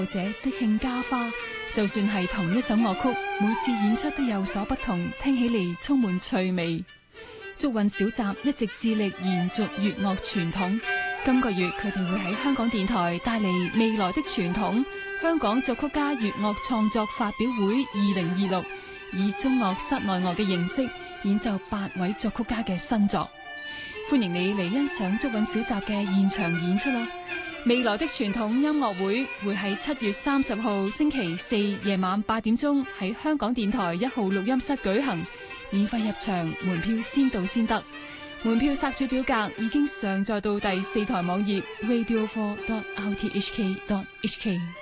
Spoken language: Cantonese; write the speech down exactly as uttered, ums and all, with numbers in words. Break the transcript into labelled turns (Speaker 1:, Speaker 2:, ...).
Speaker 1: 或者即興加花，就算係同一首樂曲，每次演出都有所不同，聽起嚟充滿趣味。竹韻小集一直致力延續粵樂傳統，今個月佢哋會喺香港電台帶嚟未來的傳統香港作曲家粵樂創作發表會二零二六，以中樂室內樂嘅形式演奏八位作曲家嘅新作。歡迎你嚟欣賞竹韻小集嘅現場演出啦！未來的傳統音樂會會喺七月三十號星期四夜晚八點鐘喺香港電台一號錄音室舉行，免費入場，門票先到先得。門票索取表格已經上載到第四台網頁 radio four dot r t h k dot h k。